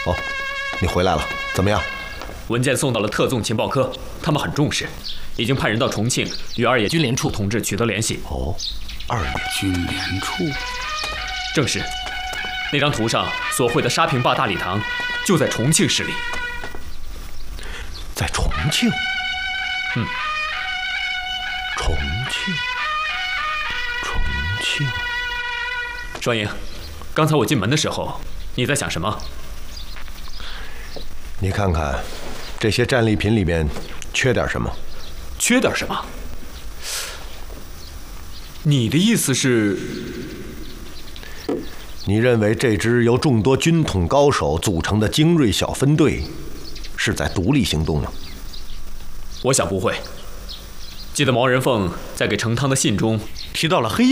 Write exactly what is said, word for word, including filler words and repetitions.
哦，你回来了，怎么样？ 文件送到了特纵情报科，他们很重视，已经派人到重庆与二野军联处同志取得联系。 哦，二野军联处， 正是。那张图上所绘的沙坪坝大礼堂，就在重庆市里。 在重庆？ 嗯。 重庆，重庆。 双赢，刚才我进门的时候，你在想什么？ 你看看，这些战利品里面缺点什么？ 缺点什么？你的意思是？ 你认为这支由众多军统高手组成的精锐小分队，是在独立行动吗？ 我想不会。记得毛人凤在给程汤的信中提到了黑